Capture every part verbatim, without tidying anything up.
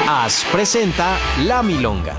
AS presenta La Milonga.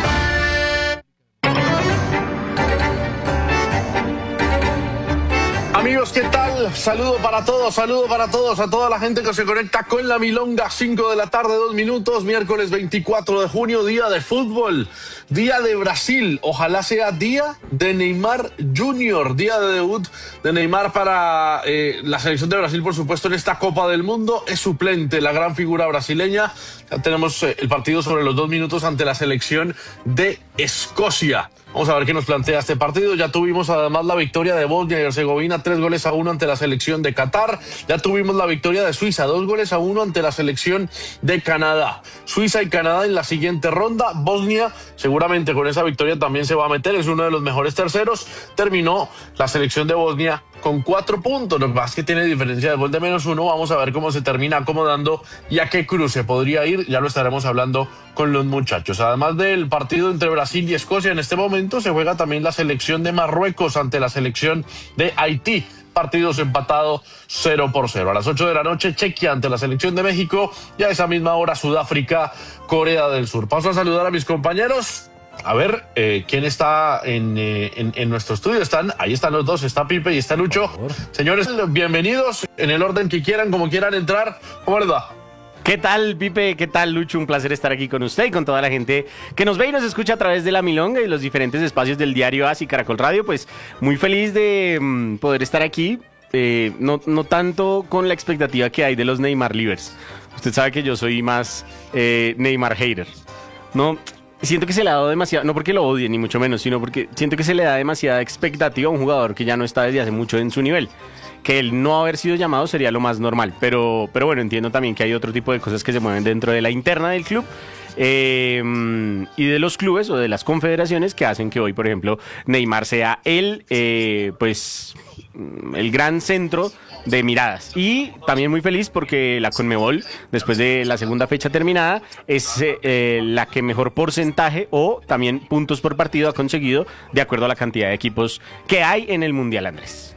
Amigos, ¿qué tal? Saludo para todos, saludo para todos, a toda la gente que se conecta con La Milonga, cinco de la tarde, dos minutos, miércoles veinticuatro de junio, día de fútbol, día de Brasil, ojalá sea día de Neymar junior, día de debut de Neymar para eh, la selección de Brasil, por supuesto, en esta Copa del Mundo, es suplente, la gran figura brasileña. Ya tenemos eh, el partido sobre los dos minutos ante la selección de Escocia. Vamos a ver qué nos plantea este partido. Ya tuvimos además la victoria de Bosnia y Herzegovina, tres goles a uno ante la selección de Qatar. Ya tuvimos la victoria de Suiza, dos goles a uno ante la selección de Canadá. Suiza y Canadá en la siguiente ronda. Bosnia seguramente con esa victoria también se va a meter, es uno de los mejores terceros. Terminó la selección de Bosnia con cuatro puntos, lo que pasa es que tiene diferencia de gol de menos uno. Vamos a ver cómo se termina acomodando y a qué cruce podría ir, ya lo estaremos hablando con los muchachos. Además del partido entre Brasil y Escocia, en este momento se juega también la selección de Marruecos ante la selección de Haití. Partidos empatados cero por cero. A las ocho de la noche, Chequia ante la selección de México y a esa misma hora Sudáfrica, Corea del Sur. Paso a saludar a mis compañeros. A ver, eh, ¿quién está en, eh, en, en nuestro estudio? Están, ahí están los dos, está Pipe y está Lucho. Señores, bienvenidos en el orden que quieran, como quieran entrar. ¿Cómo les va? ¿Qué tal, Pipe? ¿Qué tal, Lucho? Un placer estar aquí con usted y con toda la gente que nos ve y nos escucha a través de La Milonga y los diferentes espacios del diario AS y Caracol Radio. Pues muy feliz de um, poder estar aquí, eh, no, no tanto con la expectativa que hay de los Neymar Livers. Usted sabe que yo soy más eh, Neymar hater. No... Siento que se le ha dado demasiado, no porque lo odie ni mucho menos, sino porque siento que se le da demasiada expectativa a un jugador que ya no está desde hace mucho en su nivel. Que el no haber sido llamado sería lo más normal, pero, pero bueno, entiendo también que hay otro tipo de cosas que se mueven dentro de la interna del club eh, y de los clubes o de las confederaciones que hacen que hoy, por ejemplo, Neymar sea el, eh, pues, el gran centro de miradas. Y también muy feliz porque la Conmebol, después de la segunda fecha terminada, es eh, la que mejor porcentaje o también puntos por partido ha conseguido de acuerdo a la cantidad de equipos que hay en el Mundial, Andrés.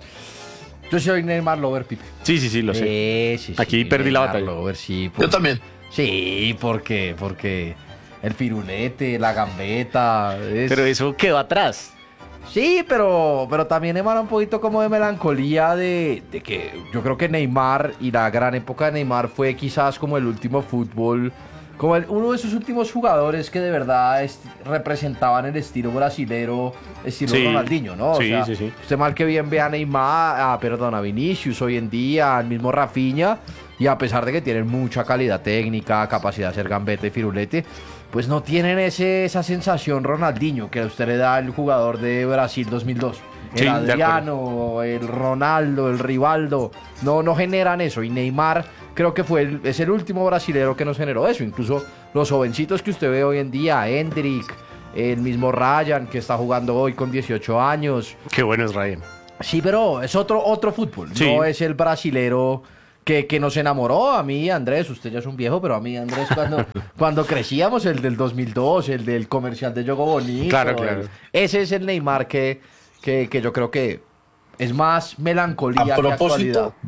Yo soy Neymar Lover, Pipe. Sí, sí, sí, lo sé. Eh, sí, sí, Aquí sí, perdí Neymar la batalla. Lover, sí, por... Yo también. Sí, porque, porque el firulete, la gambeta... Es... Pero eso quedó atrás. Sí, pero, pero también emana un poquito como de melancolía de, de que yo creo que Neymar y la gran época de Neymar fue quizás como el último fútbol, como el, uno de esos últimos jugadores que de verdad es, representaban el estilo brasilero, estilo Sí, Ronaldinho, ¿no? sí, o sea, sí, sí. Usted mal que bien ve a Neymar, a, perdón, a Vinicius hoy en día, al mismo Rafinha, y a pesar de que tienen mucha calidad técnica, capacidad de hacer gambeta y firulete, pues no tienen ese, esa sensación Ronaldinho que a usted le da el jugador de Brasil dos mil dos. El Sí, de Adriano, el Ronaldo, el Rivaldo, no, no generan eso. Y Neymar creo que fue el, es el último brasilero que nos generó eso. Incluso los jovencitos que usted ve hoy en día, Endrick, el mismo Ryan que está jugando hoy con dieciocho años. Qué bueno es Ryan. Sí, pero es otro, otro fútbol, Sí. no es el brasilero... Que, que nos enamoró a mí, Andrés, usted ya es un viejo, pero a mí, Andrés, cuando, cuando crecíamos, el del dos mil dos, el del comercial de Yogo Bonito. Claro, claro. el- ese es el Neymar que, que, que yo creo que es más melancolía A que propósito, actualidad.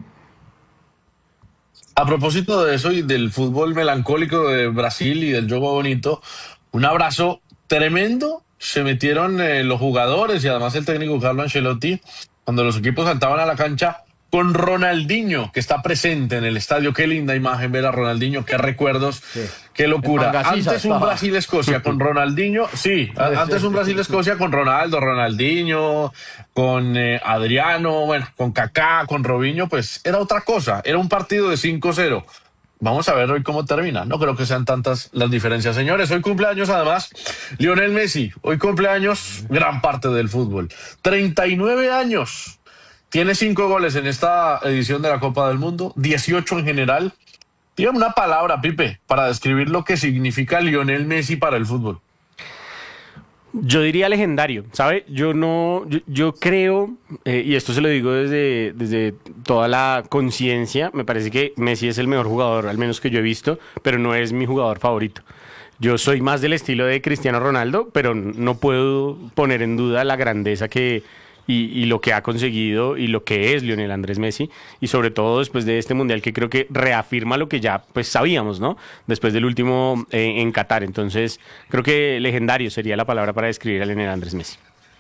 a propósito de eso y del fútbol melancólico de Brasil y del juego bonito, un abrazo tremendo se metieron eh, los jugadores y además el técnico Carlo Ancelotti cuando los equipos saltaban a la cancha con Ronaldinho, que está presente en el estadio. Qué linda imagen ver a Ronaldinho, qué recuerdos, Sí. qué locura. En Mangasiza Antes un estaba. Brasil-Escocia con Ronaldinho, sí, a- antes un Brasil-Escocia con Ronaldo, Ronaldinho, con eh, Adriano, bueno, con Kaká, con Robinho, pues era otra cosa, era un partido de cinco cero. Vamos a ver hoy cómo termina. No creo que sean tantas las diferencias. Señores, hoy cumpleaños además Lionel Messi. Hoy cumpleaños gran parte del fútbol. treinta y nueve años. Tiene cinco goles en esta edición de la Copa del Mundo, dieciocho en general. Dígame una palabra, Pipe, para describir lo que significa Lionel Messi para el fútbol. Yo diría legendario, ¿sabe? Yo no, yo, yo creo, eh, y esto se lo digo desde, desde toda la conciencia, me parece que Messi es el mejor jugador, al menos que yo he visto, pero no es mi jugador favorito. Yo soy más del estilo de Cristiano Ronaldo, pero no puedo poner en duda la grandeza que, y, y lo que ha conseguido y lo que es Lionel Andrés Messi, y sobre todo después de este mundial que creo que reafirma lo que ya pues sabíamos, ¿no? Después del último eh, en Qatar. Entonces creo que legendario sería la palabra para describir a Lionel Andrés Messi.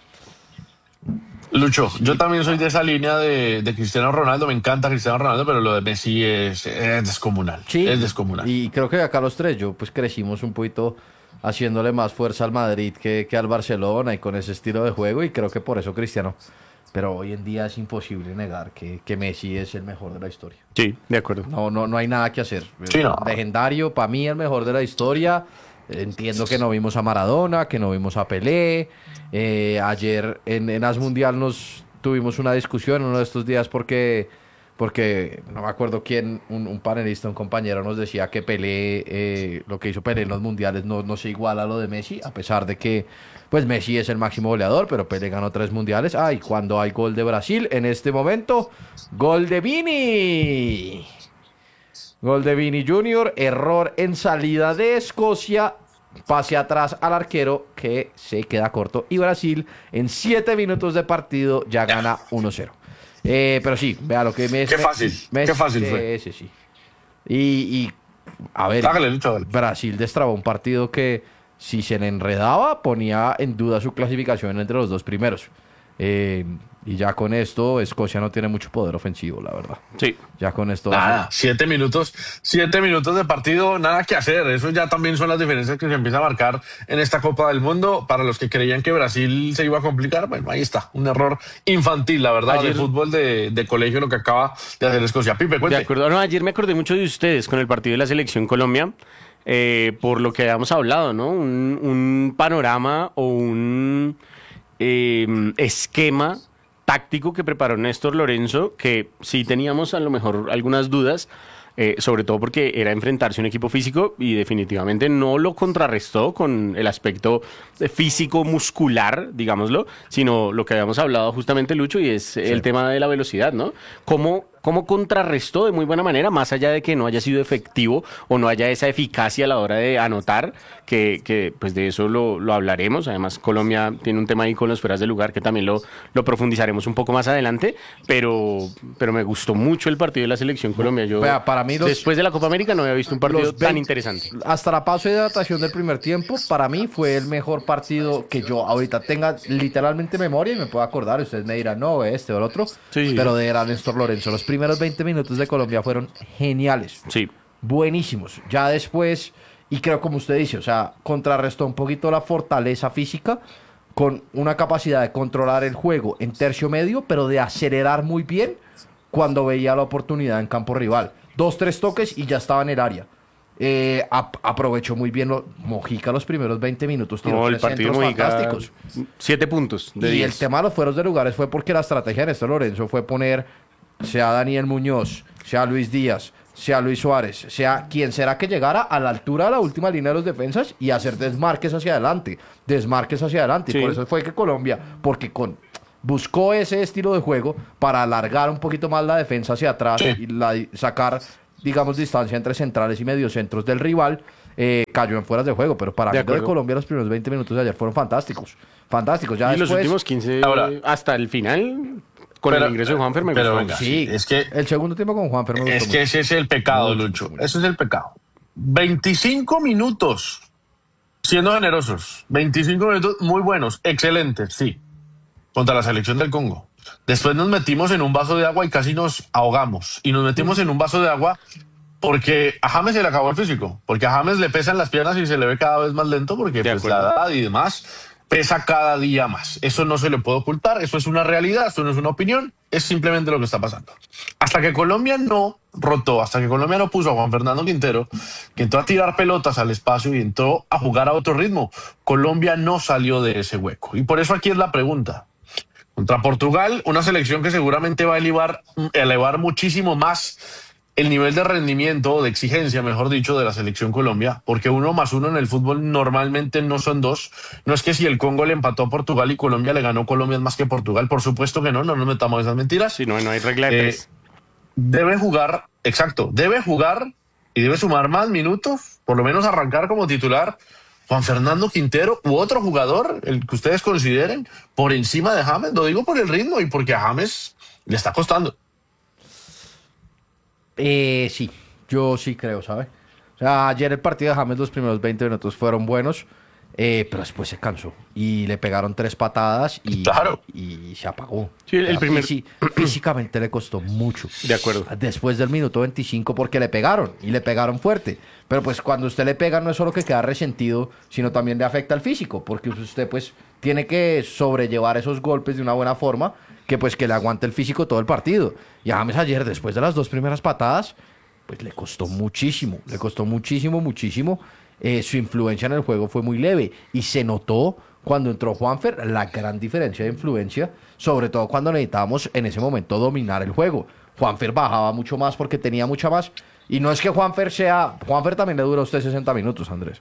Lucho, yo también soy de esa línea de, de Cristiano Ronaldo, me encanta Cristiano Ronaldo, pero lo de Messi es, es descomunal, Sí, es descomunal. y creo que acá los tres, yo pues crecimos un poquito haciéndole más fuerza al Madrid que, que al Barcelona y con ese estilo de juego, y creo que por eso Cristiano. Pero hoy en día es imposible negar que, que Messi es el mejor de la historia. Sí, de acuerdo. No, no, no hay nada que hacer. Sí, no. Legendario, para mí el mejor de la historia. Entiendo que no vimos a Maradona, que no vimos a Pelé. Eh, ayer en, en As Mundial nos tuvimos una discusión uno de estos días porque, porque no me acuerdo quién, un, un panelista, un compañero nos decía que Pelé, eh, lo que hizo Pelé en los mundiales no, no se iguala a lo de Messi, a pesar de que pues Messi es el máximo goleador, pero Pelé ganó tres mundiales. Ah, y cuando hay gol de Brasil, en este momento, gol de Vini. Gol de Vini Junior, error en salida de Escocia, pase atrás al arquero que se queda corto y Brasil en siete minutos de partido ya gana uno cero. Eh, pero sí, vea lo que me... Qué fácil, me, qué fácil sí, fue. Sí, sí. Y, y a ver, Hágale, Lucho, hágale. Brasil destrabó un partido que si se le enredaba ponía en duda su clasificación entre los dos primeros. Eh, y ya con esto Escocia no tiene mucho poder ofensivo, la verdad. Sí. Ya con esto... Nada, siete minutos, siete minutos de partido, nada que hacer. Eso ya también son las diferencias que se empieza a marcar en esta Copa del Mundo. Para los que creían que Brasil se iba a complicar, bueno, ahí está, un error infantil, la verdad, Ayer- de fútbol de, de colegio lo que acaba de hacer Escocia. Pipe, De cuente. acuerdo. No, ayer me acordé mucho de ustedes con el partido de la Selección Colombia, eh, por lo que habíamos hablado, ¿no? Un, un panorama o un eh, esquema táctico que preparó Néstor Lorenzo, que sí teníamos a lo mejor algunas dudas, eh, sobre todo porque era enfrentarse a un equipo físico y definitivamente no lo contrarrestó con el aspecto físico muscular, digámoslo, sino lo que habíamos hablado justamente, Lucho, y es el tema de la velocidad, ¿no? ¿Cómo, cómo contrarrestó de muy buena manera, más allá de que no haya sido efectivo o no haya esa eficacia a la hora de anotar, que, que pues de eso lo, lo hablaremos. Además, Colombia tiene un tema ahí con los fueras de lugar que también lo, lo profundizaremos un poco más adelante, pero, pero me gustó mucho el partido de la Selección Colombia. Yo, Vea, para mí los- después de la Copa América no había visto un partido los tan veinte interesante. Hasta la pausa de hidratación del primer tiempo, para mí fue el mejor partido que yo ahorita tenga literalmente memoria y me puedo acordar. Ustedes me dirán, no, este o el otro. Sí. Pero de era Néstor Lorenzo. Los primeros veinte minutos de Colombia fueron geniales. Sí. Buenísimos. Ya después, y creo como usted dice, o sea, contrarrestó un poquito la fortaleza física con una capacidad de controlar el juego en tercio medio, pero de acelerar muy bien cuando veía la oportunidad en campo rival. Dos, tres toques y ya estaba en el área. Eh, ap- aprovechó muy bien lo- Mojica los primeros veinte minutos, tiró No, el tres partido de centros Mojica, fantásticos. siete puntos de Y el diez. tema de los fueros de lugares fue porque la estrategia de Néstor Lorenzo fue poner, sea Daniel Muñoz, sea Luis Díaz, sea Luis Suárez, sea quien será que llegara a la altura de la última línea de los defensas y hacer desmarques hacia adelante, desmarques hacia adelante. Sí. Y por eso fue que Colombia, porque con buscó ese estilo de juego para alargar un poquito más la defensa hacia atrás Sí. y la- sacar, digamos, distancia entre centrales y mediocentros del rival, eh, cayó en fueras de juego. Pero para De mí lo de acuerdo. Colombia los primeros veinte minutos de ayer fueron fantásticos. Fantásticos. Ya Y los después, últimos quince, Ahora- hasta el final, con Pero- el ingreso de Juanfer, me pero gustó. venga, sí, es que- el segundo tiempo con Juan Fernando. Es que ese es el pecado, Lucho. Ese es el pecado. veinticinco minutos, siendo generosos. veinticinco minutos muy buenos, excelentes, sí. Contra la selección del Congo. Después nos metimos en un vaso de agua y casi nos ahogamos. Y nos metimos en un vaso de agua porque a James se le acabó el físico. Porque a James le pesan las piernas y se le ve cada vez más lento porque De pues, la acuerdo. edad y demás pesa cada día más. Eso no se le puede ocultar, eso es una realidad, esto no es una opinión, es simplemente lo que está pasando. Hasta que Colombia no rotó, hasta que Colombia no puso a Juan Fernando Quintero, que entró a tirar pelotas al espacio y entró a jugar a otro ritmo, Colombia no salió de ese hueco. Y por eso aquí es la pregunta. Contra Portugal, una selección que seguramente va a elevar, elevar muchísimo más el nivel de rendimiento o de exigencia, mejor dicho, de la selección Colombia, porque uno más uno en el fútbol normalmente no son dos. No es que si el Congo le empató a Portugal y Colombia le ganó, Colombia es más que Portugal. Por supuesto que no, no nos metamos en esas mentiras. Sí, no, no hay regla de Eh, tres. Debe jugar, exacto, debe jugar y debe sumar más minutos, por lo menos arrancar como titular Juan Fernando Quintero u otro jugador, el que ustedes consideren, por encima de James? Lo digo por el ritmo y porque a James le está costando. Eh, sí, yo sí creo, ¿sabe? O sea, ayer el partido de James, los primeros veinte minutos fueron buenos, eh, pero después se cansó y le pegaron tres patadas y, Claro. y se apagó. Sí, el O sea, primer- fisi- físicamente le costó mucho. De acuerdo. Después del minuto veinticinco porque le pegaron y le pegaron fuerte. Pero pues cuando usted le pega no es solo que queda resentido, sino también le afecta al físico, porque usted pues tiene que sobrellevar esos golpes de una buena forma, que pues que le aguante el físico todo el partido. Y a James ayer, después de las dos primeras patadas, pues le costó muchísimo, le costó muchísimo, muchísimo. Eh, su influencia en el juego fue muy leve y se notó cuando entró Juanfer la gran diferencia de influencia, sobre todo cuando necesitábamos en ese momento dominar el juego. Juanfer bajaba mucho más porque tenía mucha más. Y no es que Juanfer sea... Juanfer también le dura a usted sesenta minutos, Andrés.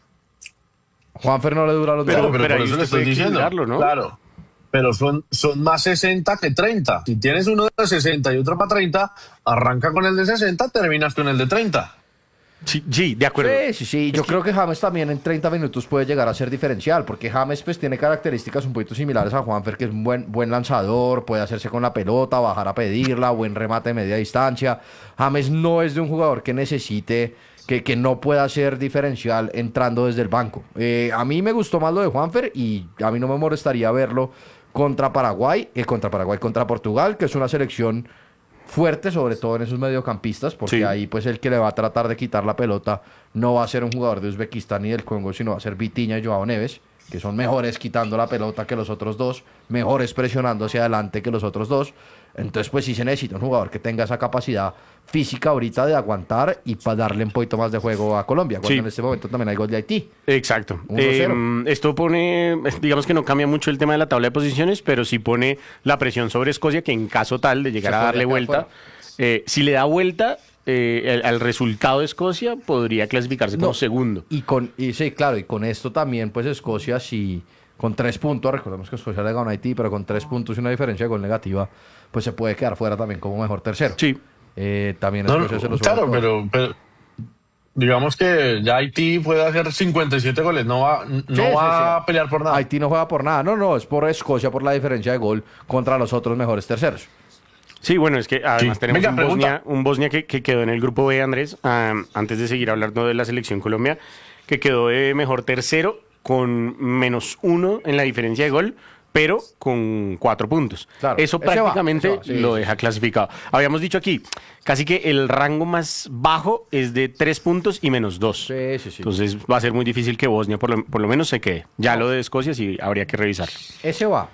Juanfer no le dura los Pero, Pero- pero, pero por ahí eso le usted estoy puede diciendo. equilibrarlo, ¿no? Claro. Pero son, son más sesenta que treinta. Si tienes uno de sesenta y otro para treinta, arranca con el de sesenta, terminas con el de treinta. Sí, sí, de acuerdo. Sí, sí, sí. Yo creo que James también en treinta minutos puede llegar a ser diferencial, porque James pues tiene características un poquito similares a Juanfer, que es un buen, buen lanzador, puede hacerse con la pelota, bajar a pedirla, buen remate de media distancia. James no es de un jugador que necesite, que, que no pueda ser diferencial entrando desde el banco. Eh, a mí me gustó más lo de Juanfer y a mí no me molestaría verlo contra Paraguay, eh, contra Paraguay, contra Portugal, que es una selección fuerte, sobre todo en esos mediocampistas, porque Sí. ahí pues el que le va a tratar de quitar la pelota no va a ser un jugador de Uzbekistán ni del Congo, sino va a ser Vitinha y Joao Neves, que son mejores quitando la pelota que los otros dos, mejores presionando hacia adelante que los otros dos. Entonces pues sí se necesita un jugador que tenga esa capacidad física ahorita de aguantar y para darle un poquito más de juego a Colombia, cuando Sí. en este momento también hay gol de Haití. Exacto. uno cero. Eh, esto pone, digamos que no cambia mucho el tema de la tabla de posiciones, pero sí pone la presión sobre Escocia, que en caso tal de llegar Se a darle podría quedar vuelta, eh, si le da vuelta eh, al, al resultado de Escocia, podría clasificarse como No. segundo. Y con, y sí, claro, y con esto también, pues Escocia, sí, con tres puntos, recordemos que Escocia le ganó a Haití, pero con tres puntos y una diferencia de gol negativa, pues se puede quedar fuera también como mejor tercero. Sí. Eh, también No, Escocia se lo claro, sube todo. pero, pero digamos que ya Haití puede hacer cincuenta y siete goles, no va, no Sí, sí, va sí. a pelear por nada. Haití no juega por nada, no, no, es por Escocia, por la diferencia de gol contra los otros mejores terceros. Sí, bueno, es que además Sí. tenemos Venga, un, pregunta. Bosnia, un Bosnia que, que quedó en el grupo B, Andrés, am, antes de seguir hablando de la selección Colombia, que quedó de mejor tercero con menos uno en la diferencia de gol, pero con cuatro puntos. Claro, Eso ese va, prácticamente ese va, sí, lo sí, deja clasificado. Habíamos dicho aquí, casi que el rango más bajo es de tres puntos y menos dos. Sí, sí, sí. Entonces va a ser muy difícil que Bosnia por lo, por lo menos se quede. Ya lo de Escocia sí habría que revisar. Ese va.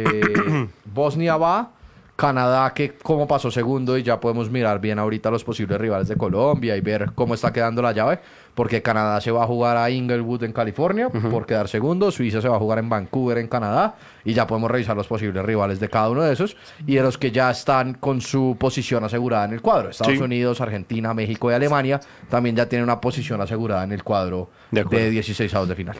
Eh, Bosnia va. Canadá, que como pasó segundo, y ya podemos mirar bien ahorita los posibles rivales de Colombia y ver cómo está quedando la llave, porque Canadá se va a jugar a Inglewood en California por quedar segundo, Suiza se va a jugar en Vancouver en Canadá, y ya podemos revisar los posibles rivales de cada uno de esos y de los que ya están con su posición asegurada en el cuadro. Estados Sí. Unidos, Argentina, México y Alemania también ya tienen una posición asegurada en el cuadro De acuerdo. de dieciséis de final.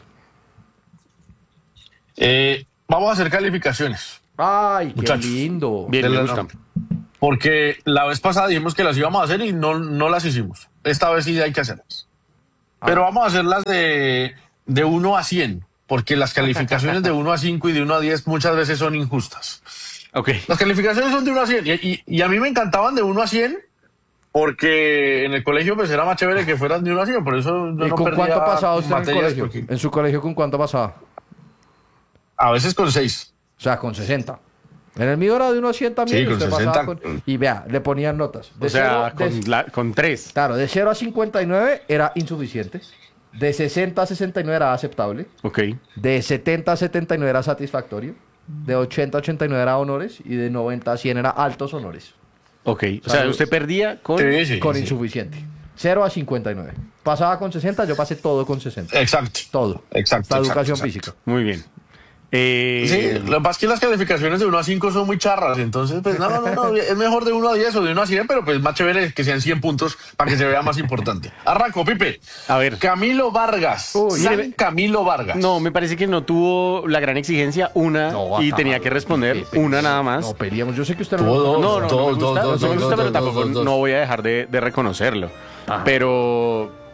Eh, vamos a hacer calificaciones. ¡Ay, qué Muchachos. lindo! Bien, De me la- gusta. Porque la vez pasada dijimos que las íbamos a hacer y no, no las hicimos. Esta vez sí hay que hacerlas. Pero vamos a hacerlas de, de uno a cien, porque las calificaciones de uno a cinco y de uno a diez muchas veces son injustas. Ok. Las calificaciones son de uno a cien y, y- y a mí me encantaban de uno a cien porque en el colegio pues era más chévere que fueran de uno a cien, por eso yo ¿Y no con perdía cuánto pasaba usted en el materias, colegio? porque ¿En su colegio con cuánto pasaba? a veces con seis. O sea, con sesenta. En el mío era de uno a cien también. Sí, y con usted sesenta. pasaba con- y vea, le ponían notas. De O sea, cero- de- con, la- con tres. Claro, de cero a cincuenta y nueve era insuficiente. De sesenta a sesenta y nueve era aceptable. Ok. De setenta a setenta y nueve era satisfactorio. De ochenta a ochenta y nueve era honores. Y de noventa a cien era altos honores. Ok. O sea, Salud. usted perdía con... Sí, sí, Con sí. insuficiente. cero a cincuenta y nueve. Pasaba con sesenta, yo pasé todo con sesenta. Exacto. Todo. Exacto, La exacto, educación exacto. física. Muy bien. Eh, Sí, lo que pasa es que las calificaciones de uno a cinco son muy charras, entonces pues no, no, no, no, es mejor de uno a diez o de uno a cien, pero pues más chévere que sean cien puntos para que se vea más importante. Arranco, Pipe. A ver. Camilo Vargas. Uy, San mire, Camilo Vargas. No, me parece que no tuvo la gran exigencia, una, No, y acá, tenía que responder Pepe, una nada más. No, peleamos. Yo sé que usted no... Tuvo dos. No, no, no Dos, me gusta, dos, no dos, me dos, gusta, dos, pero dos, tampoco dos, dos. no voy a dejar de, de reconocerlo. Pero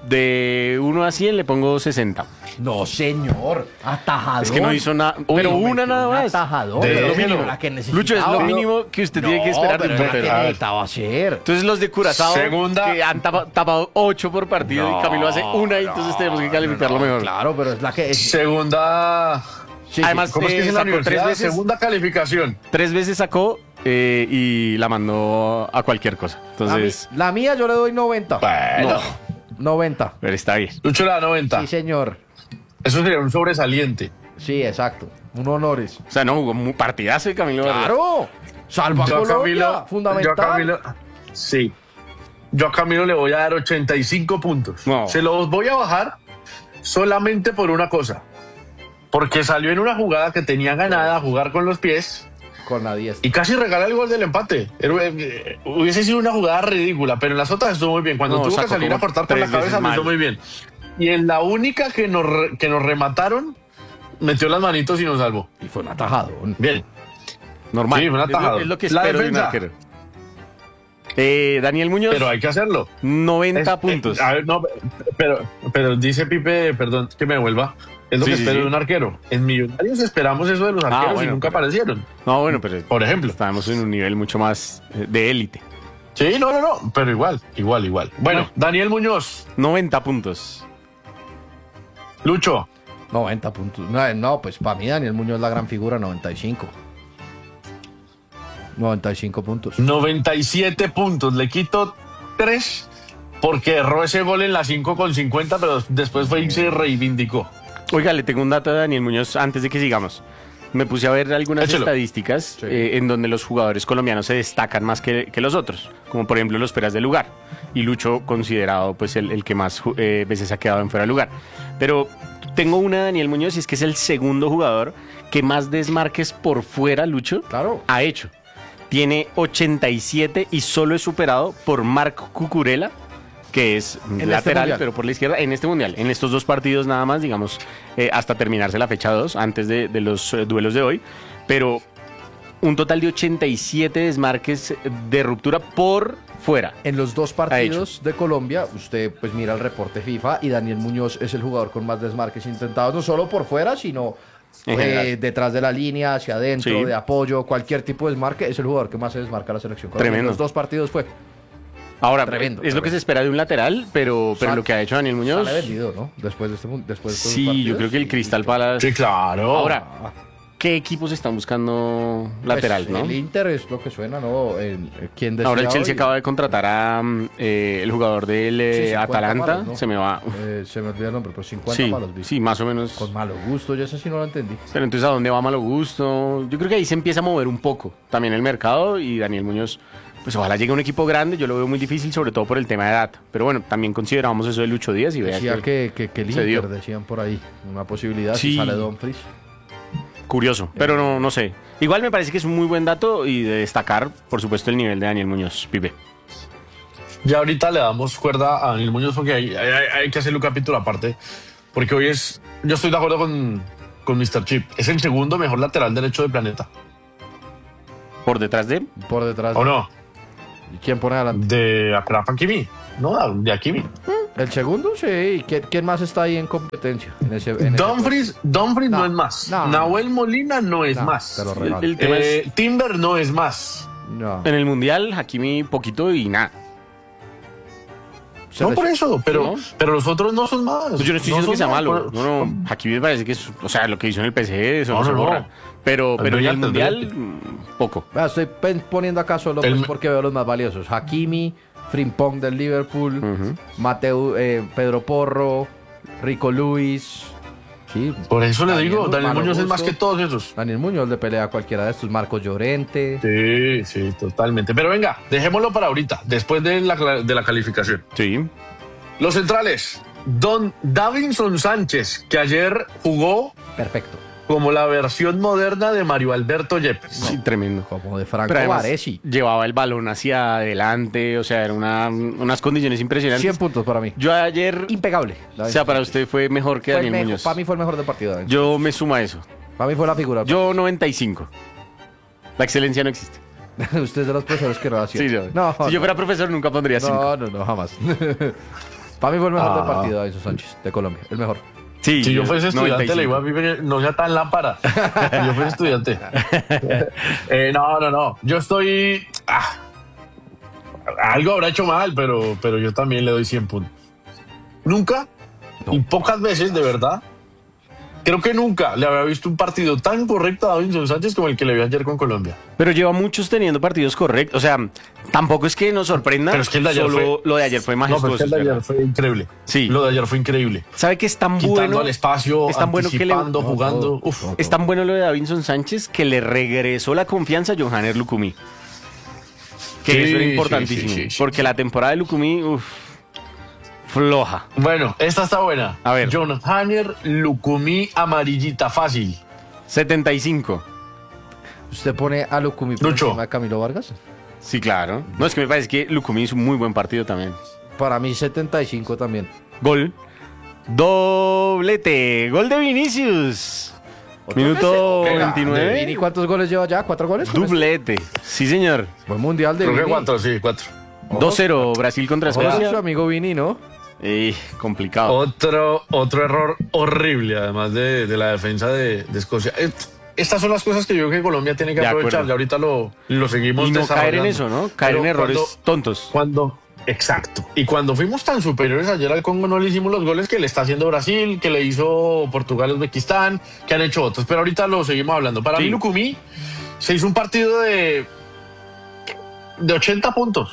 De uno a cien le pongo sesenta. No, señor. Atajador. Es que no hizo nada. Pero Uy, una metió nada un más. Atajador. De- pero lo mínimo, mínimo. la que necesitaba. Lucho, es lo mínimo que usted tiene que esperar de pero un era la portero. que necesitaba hacer. Entonces los de Curazao Segunda- que han tapa- tapado ocho por partido y Camilo hace una y entonces tenemos que calificarlo mejor. Claro, pero es la que... Es, Segunda. sí, Además, ¿Cómo es que eh, es en la sacó tres universidad? veces. Segunda calificación. Tres veces sacó eh, y la mandó a cualquier cosa. a mí- Entonces, la mía yo le doy noventa. Bueno. no, noventa. pero está bien. Lucho le da noventa. Sí, señor. Eso sería un sobresaliente. Sí, exacto. Un honores. O sea, no, jugó un partidazo de Camilo Vargas. ¡Claro! Salva a Yo a Colombia. Camilo- Fundamental. Yo a Camilo, sí. Yo a Camilo le voy a dar ochenta y cinco puntos. No. Se los voy a bajar solamente por una cosa. Porque salió en una jugada que tenía ganada a jugar con los pies Con la diez. y casi regala el gol del empate. Era- eh, Hubiese sido una jugada ridícula, pero en las otras estuvo muy bien. Cuando No, tuvo que sacó salir a como cortar con la tres veces cabeza, lo hizo mal. muy bien. Y en la única que nos, re- que nos remataron, metió las manitos y nos salvó. Y fue un atajado. Bien. Normal. Sí, un es, lo, atajador. es lo que La espero de un defensa. arquero. Eh, Daniel Muñoz, Pero hay que hacerlo. noventa Es- puntos. eh, a ver, no, pero, pero dice Pipe, perdón, que me vuelva. Es lo Sí, que sí, espero sí. de un arquero. En Millonarios esperamos eso de los arqueros bueno, y nunca pero- aparecieron. No, bueno, pero Por ejemplo. estamos en un nivel mucho más eh, de élite. Sí, no, no, no, pero igual, igual, igual. Bueno, Bueno. Daniel Muñoz, noventa puntos. Lucho, noventa puntos. No, no, pues para mí Daniel Muñoz es la gran figura, noventa y cinco. noventa y cinco puntos. noventa y siete puntos. Le quito tres porque erró ese gol en la cinco con cincuenta, pero después fue y se reivindicó. Oiga, le tengo un dato de Daniel Muñoz antes de que sigamos. Me puse a ver algunas Échelo. estadísticas Sí. eh, en donde los jugadores colombianos se destacan más que, que los otros, como por ejemplo los fueras de lugar. Y Lucho considerado pues el, el que más ju- eh, veces ha quedado en fuera de lugar. Pero tengo una de Daniel Muñoz y es que es el segundo jugador que más desmarques por fuera, Lucho, Claro. ha hecho. Tiene ochenta y siete y solo es superado por Marc Cucurella, que es este lateral, mundial. pero por la izquierda, en este mundial. En estos dos partidos nada más, digamos, eh, hasta terminarse la fecha dos, antes de, de los eh, duelos de hoy. Pero un total de ochenta y siete desmarques de ruptura por fuera. En los dos partidos de Colombia, usted pues mira el reporte FIFA y Daniel Muñoz es el jugador con más desmarques intentados, no solo por fuera, sino En eh, general. detrás de la línea, hacia adentro, Sí. de apoyo, cualquier tipo de desmarque, es el jugador que más se desmarca a la selección colombiana. Tremendo. En los dos partidos fue. Ahora, Tremendo, es lo tremendo. que se espera de un lateral, pero, pero Sal- lo que ha hecho Daniel Muñoz... Sale vendido, ¿no? Después de este mun- después de estos Sí, partidos, yo creo que el sí, Crystal sí. Palace... Sí, claro. Ahora, ¿qué equipos están buscando lateral, Pues, no? El Inter es lo que suena, ¿no? El, ¿quién decía Ahora el Chelsea hoy? acaba de contratar a mm, eh, el jugador del eh, Sí, cincuenta Atalanta. palos, ¿no? Se me va. Eh, se me olvidó el nombre, pero cincuenta Sí, palos. vi. sí, más o menos. Con malo gusto, yo eso sí no lo entendí. Pero entonces, ¿a dónde va Malo Gusto? Yo creo que ahí se empieza a mover un poco también el mercado y Daniel Muñoz, pues ojalá llegue a un equipo grande. Yo lo veo muy difícil, sobre todo por el tema de edad. Pero bueno, también consideramos eso de Lucho Díaz y vea Decía que, que, que, que el se dio. Inter, decían por ahí, una posibilidad Sí. si sale Dumfries. curioso. Pero no, no sé. Igual me parece que es un muy buen dato y de destacar, por supuesto, el nivel de Daniel Muñoz, Pipe. Ya ahorita le damos cuerda a Daniel Muñoz porque hay, hay- hay que hacerle un capítulo aparte. Porque hoy es. Yo estoy de acuerdo con, con mister Chip. Es el segundo mejor lateral derecho del planeta. Por detrás de... Por detrás. ¿O no? ¿Y quién pone adelante? De Achraf Hakimi. No, de Hakimi. ¿El segundo? Sí. ¿Y ¿Quién, quién más está ahí en competencia? En ese, en ese Dumfries, Dumfries no, No, es más. no. Nahuel Molina no es No, más. te lo El, regalo. el tema Eh, es, Timber no es más. puesto? No. en el Mundial, Hakimi poquito y nada. Se No les- por eso, pero, ¿No? pero los otros no son más. Pues yo no estoy diciendo son que sea más, malo. por- No, no. Hakimi me parece que es. O sea, lo que hizo en el P S G, eso no, No, se no, no. borra. Pero, Es pero en el brillante, Mundial, brillante. mm, poco. Vea, estoy pen- poniendo acá solo El- pues, porque veo los más valiosos. Hakimi, Frimpong del Liverpool, Ujú. Mateo, eh, Pedro Porro, Rico Luis. Sí, Por eso le Daniel digo, Mu- Daniel Malo Muñoz es más Gusto. que todos esos. Daniel Muñoz le pelea a cualquiera de estos. Marcos Llorente. Sí, sí, totalmente. Pero venga, dejémoslo para ahorita, después de la, cla- de la calificación. Sí. Los centrales. Don Davinson Sánchez, que ayer jugó Perfecto. como la versión moderna de Mario Alberto Yepes. Sí, tremendo. Como de Franco Pero además, Baresi. llevaba el balón hacia adelante. O sea, eran una, unas condiciones impresionantes. cien puntos para mí. Yo ayer. Impecable. O sea, para usted fue mejor que Fue el Daniel mejor- Muñoz. para mí fue el mejor del partido. David. Yo me sumo a eso. Para mí fue la figura. Yo noventa y cinco. La excelencia no existe. Usted es de los profesores que no hacía. Sí, yo. No, si yo no. fuera profesor, nunca pondría cinco. No, no, no, jamás. Para mí fue el mejor Ah. del partido, Davinson Sánchez, de Colombia. El mejor. Sí, Si yo fuese estudiante, noventa y le digo cinco. a mí que no sea tan lámpara. Si yo fuese estudiante. Eh, no, no, no. Yo estoy. ah, algo habrá hecho mal, pero, pero yo también le doy cien puntos. Nunca, y pocas veces, de verdad, creo que nunca le había visto un partido tan correcto a Davinson Sánchez como el que le vi ayer con Colombia. Pero lleva muchos teniendo partidos correctos. O sea, tampoco es que nos sorprenda. Pero es que el de ayer solo fue- lo de ayer fue No, pero majestuoso. es que el de es ayer verdad. fue increíble. Sí. Lo de ayer fue increíble. ¿Sabe que es tan Quitando bueno? al espacio, es tan bueno que le- anticipando, No, jugando. todo, Uf. todo. Es tan bueno lo de Davinson Sánchez que le regresó la confianza a Johanner Lucumí. Que Sí, eso es sí, importantísimo. sí, sí, sí. Porque la temporada de Lucumí, uff, floja. Bueno, esta está buena. A ver. John Hanner, Lucumí, amarillita fácil. setenta y cinco. ¿Usted pone a Lucumí por Lucho. encima de Camilo Vargas? Sí, claro. No, es que me parece que Lucumí hizo un muy buen partido también. Para mí setenta y cinco también. Gol. Doblete. Gol de Vinicius. ¿Otra Minuto vez? Venga, veintinueve. ¿de Vini cuántos goles lleva ya? ¿Cuatro goles? con Dublete. Sí, señor. este? Buen mundial de Creo que Vini. cuatro, sí, cuatro. dos cero Brasil contra Hola, su Escocia. amigo Vini, ¿no? Eh, complicado. Otro, otro error horrible, además de, de la defensa de, de Escocia. Eh, Estas son las cosas que yo creo que Colombia tiene que De aprovechar. acuerdo. Y ahorita lo, lo seguimos Y no caer en desarrollando. eso, ¿no? Caer Pero en errores cuando- tontos. Cuando, exacto. Y cuando fuimos tan superiores ayer al Congo, no le hicimos los goles que le está haciendo Brasil, que le hizo Portugal, Uzbekistán, que han hecho otros. Pero ahorita lo seguimos hablando. Para Sí. mí, Lucumí se hizo un partido de, de ochenta puntos.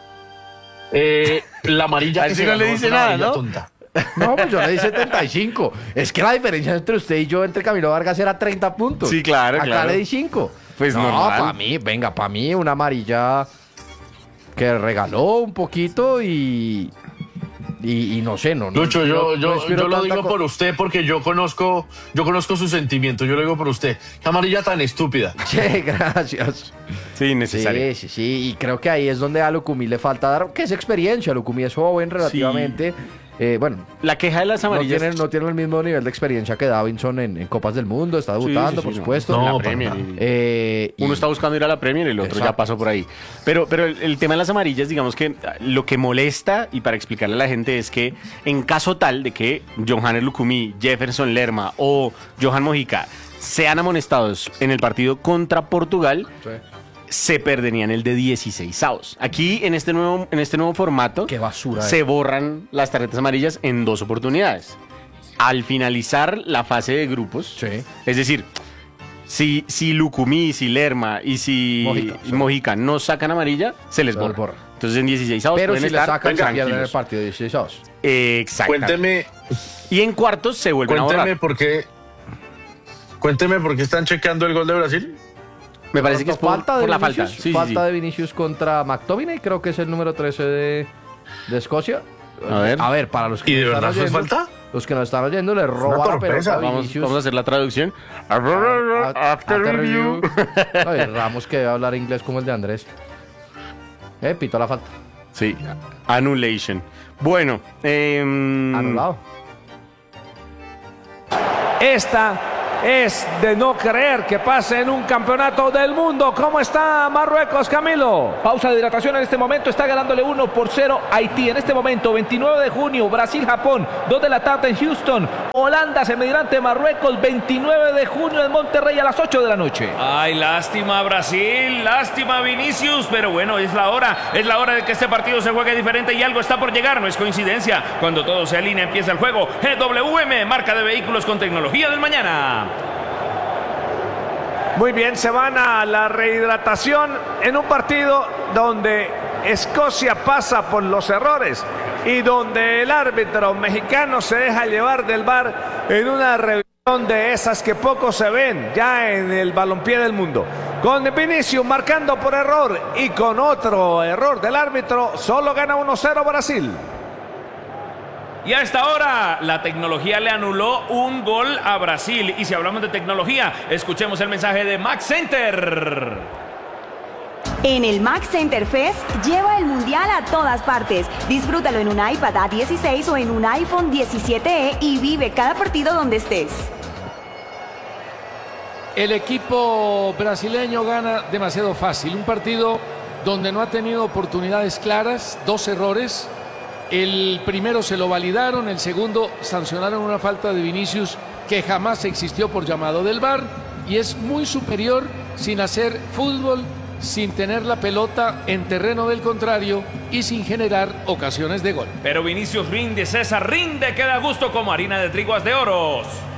Eh, la amarilla A que ese se no le ganó dice es una nada, amarilla ¿no? tonta. No, pues yo le di setenta y cinco. Es que la diferencia entre usted y yo, entre Camilo Vargas, era treinta puntos. Sí, claro, Acá claro. le di cinco. Pues no, normal. para mí, venga, para mí una amarilla que regaló un poquito y... Y, y no sé, no. no- Lucho, yo, no- no yo, inspiro yo lo tanta digo co- por usted porque yo conozco, yo conozco sus sentimientos. Yo lo digo por usted. Qué amarilla tan estúpida. Che, gracias. Sí, necesario. Sí, sí, sí. Y creo que ahí es donde a Lucumí le falta dar, que es experiencia. Lucumí es joven relativamente. Eh, bueno, La queja de las no amarillas. tiene, no tiene el mismo nivel de experiencia que Davinson en, en Copas del Mundo. Está Sí, debutando, sí, por sí, no. supuesto. No, No, la para Premier. nada. y- Eh, y- Uno está buscando ir a la Premier y el otro ya Exacto. pasó por ahí. Pero, pero el, el tema de las amarillas, digamos que ah, lo que molesta, y para explicarle a la gente, es que en caso tal de que Johanner Lucumí, Jefferson Lerma o Johan Mojica sean amonestados en el partido contra Portugal, Sí. se perderían el de dieciséis avos. Aquí, en este nuevo, en este nuevo formato, Qué basura. se eh. borran las tarjetas amarillas en dos oportunidades. Al finalizar la fase de grupos, Sí. es decir, si, si Lucumí, si Lerma y si Mojica, sí. Mojica no sacan amarilla, se les Se les borra. borra. Entonces en dieciséis avos Pero pueden si le estar sacan, se pierden el tranquilos. partido de dieciséis avos. Exacto. Cuénteme, Y en cuartos se vuelven a cuénteme borrar. por qué, cuénteme por qué están chequeando el gol de Brasil. Me parece que es por, falta de por la Vinicius, falta. Sí, sí, falta sí. de Vinicius contra McTominay, creo que es el número trece de, de Escocia. A ver. A ver, para los que ¿Y de nos están verdad eso es oyendo, falta? los que nos están oyendo, le roba la torpeza. pelota a Vamos, Vinicius. vamos a hacer la traducción. A- a- After after review. review. Oye, Ramos que debe hablar inglés como el de Andrés. Eh, pito la falta. Sí, annulation. Bueno, em, Anulado. Esta es de no creer que pase en un campeonato del mundo. ¿Cómo está Marruecos, Camilo? Pausa de hidratación en este momento, está ganándole uno por cero Haití. En este momento, veintinueve de junio, Brasil-Japón, dos de la tarde en Houston. Holanda se medirá ante Marruecos, veintinueve de junio en Monterrey a las ocho de la noche. Ay, lástima Brasil, lástima Vinicius, pero bueno, es la hora, es la hora de que este partido se juegue diferente y algo está por llegar, no es coincidencia. Cuando todo se alinea empieza el juego. G W M, marca de vehículos con tecnología del mañana. Muy bien, se van a la rehidratación en un partido donde Escocia pasa por los errores y donde el árbitro mexicano se deja llevar del V A R en una revisión de esas que poco se ven ya en el balompié del mundo. Con Vinicius marcando por error y con otro error del árbitro, solo gana uno cero Brasil. Y a esta hora la tecnología le anuló un gol a Brasil. Y si hablamos de tecnología, escuchemos el mensaje de Max Center. En el Max Center Fest lleva el mundial a todas partes. Disfrútalo en un iPad A dieciséis o en un iPhone diecisiete E y vive cada partido donde estés. El equipo brasileño gana demasiado fácil. Un partido donde no ha tenido oportunidades claras, dos errores. El primero se lo validaron, el segundo sancionaron una falta de Vinicius que jamás existió por llamado del V A R y es muy superior sin hacer fútbol, sin tener la pelota en terreno del contrario y sin generar ocasiones de gol. Pero Vinicius rinde, César rinde, queda a gusto como harina de triguas de oros.